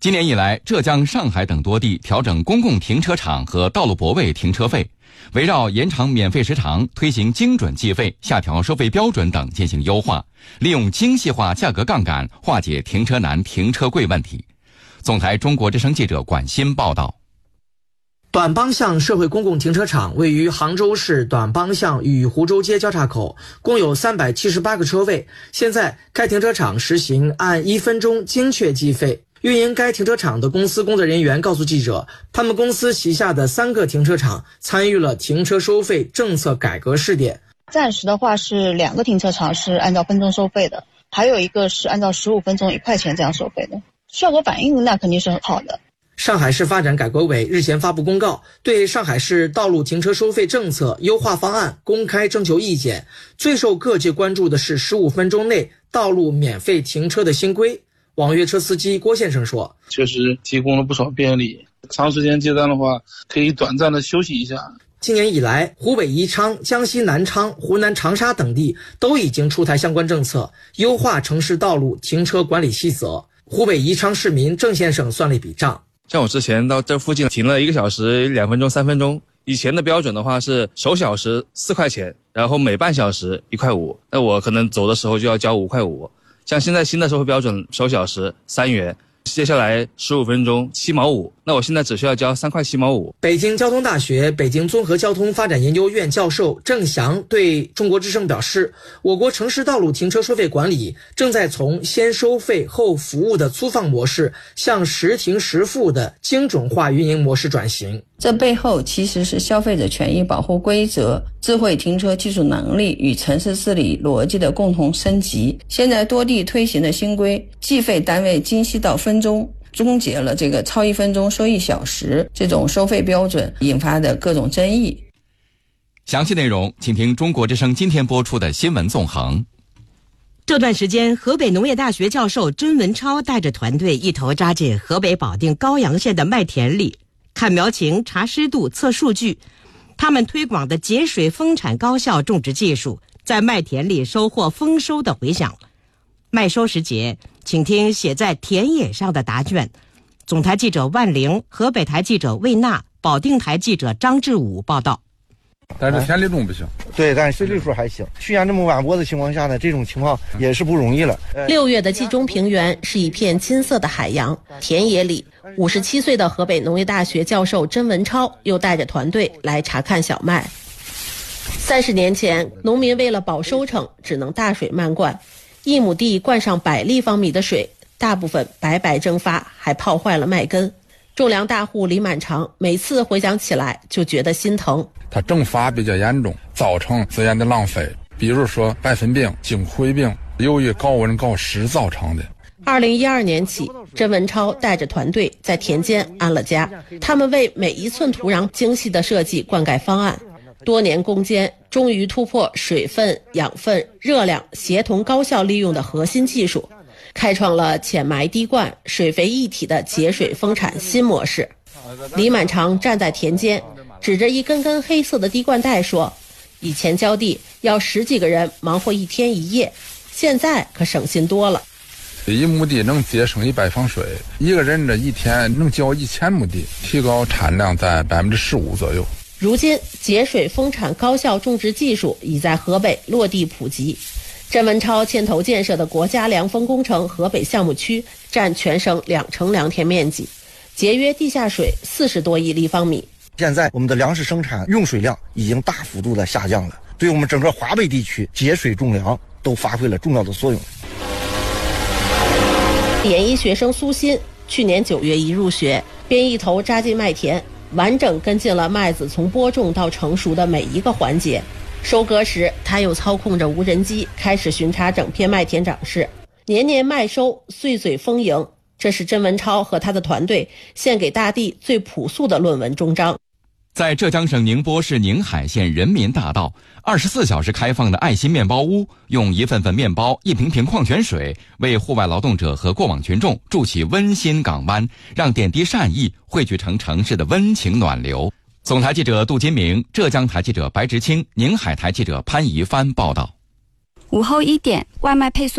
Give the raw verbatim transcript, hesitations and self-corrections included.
今年以来，浙江、上海等多地调整公共停车场和道路泊位停车费，围绕延长免费时长、推行精准计费、下调收费标准等进行优化，利用精细化价格杠杆化解停车难、停车贵问题。总台中国之声记者管鑫报道。 短帮巷社会公共停车场位于杭州市短帮巷与湖州街交叉口，共有三百七十八个车位。现在该停车场实行按一分钟精确计费。运营该停车场的公司工作人员告诉记者，他们公司旗下的三个停车场参与了停车收费政策改革试点。 暂时的话是两个停车场是按照分钟收费的，还有一个是按照十五分钟一块钱这样收费的，效果反应那肯定是很好的。 上海市发展改革委日前发布公告，对上海市道路停车收费政策优化方案公开征求意见。最受各界关注的是十五分钟内道路免费停车的新规。网约车司机郭先生说， 确实提供了不少便利，长时间接单的话可以短暂的休息一下。 今年以来，湖北宜昌、江西南昌、湖南长沙等地都已经出台相关政策，优化城市道路停车管理细则。湖北宜昌市民郑先生算了一笔账， 像我之前到这附近停了一个小时、两分钟、三分钟，以前的标准的话是首小时四块钱，然后每半小时一块五，那我可能走的时候就要交五块五。像现在新的收费标准，首小时三元，接下来十五分钟七毛五，那我现在只需要交三块七毛五。 北京交通大学北京综合交通发展研究院教授郑翔对中国之声表示，我国城市道路停车收费管理正在从先收费后服务的粗放模式向实停实付的精准化运营模式转型。 这背后其实是消费者权益保护规则、智慧停车技术能力与城市治理逻辑的共同升级。现在多地推行的新规，计费单位精细到分钟，终结了这个超一分钟收一小时这种收费标准引发的各种争议。 详细内容请听中国之声今天播出的新闻纵横。 这段时间，河北农业大学教授甄文超带着团队一头扎进河北保定高阳县的麦田里，看苗情、查湿度、测数据。他们推广的节水丰产高效种植技术，在麦田里收获丰收的回响。麦收时节，请听写在田野上的答卷。总台记者万玲，河北台记者魏娜，保定台记者张志武报道。 但是田里种不行， 对，但是水利数还行。去年这么晚播的情况下呢，这种情况也是不容易了。 六月的冀中平原是一片金色的海洋，田野里，五十七岁的河北农业大学教授甄文超又带着团队来查看小麦。三十年前，农民为了保收成，只能大水漫灌，一亩地灌上百立方米的水，大部分白白蒸发，还泡坏了麦根。种粮大户李满长每次回想起来就觉得心疼。 它蒸发比较严重，造成资源的浪费，比如说白粉病、金灰病，由于高温高湿造成的。 二零一二年起，甄文超带着团队在田间安了家，他们为每一寸土壤精细地设计灌溉方案，多年攻坚，终于突破水分、养分、热量协同高效利用的核心技术，开创了浅埋滴灌、水肥一体的节水丰产新模式。李满长站在田间，指着一根根黑色的滴灌带说，以前浇地要十几个人忙活一天一夜，现在可省心多了。 一亩地能节省一百方水，一个人这一天能浇一千亩地，提高产量在百分之十五左右。 如今节水丰产高效种植技术已在河北落地普及。甄文超牵头建设的国家凉风工程河北项目区占全省两成良田面积，节约地下水四十多亿立方米。 现在我们的粮食生产用水量已经大幅度的下降了，对我们整个华北地区节水种粮都发挥了重要的作用。 研一学生苏鑫去年九月一入学，便一头扎进麦田，完整跟进了麦子从播种到成熟的每一个环节。收割时，他又操控着无人机开始巡查整片麦田长势。年年麦收，岁岁丰盈，这是甄文超和他的团队献给大地最朴素的论文终章。 在浙江省宁波市宁海县人民大道，二十四小时开放的爱心面包屋，用一份份面包、一瓶瓶矿泉水，为户外劳动者和过往群众筑起温馨港湾，让点滴善意汇聚成城市的温情暖流。总台记者杜金明，浙江台记者白直清，宁海台记者潘怡帆报道。 午后一点，外卖配送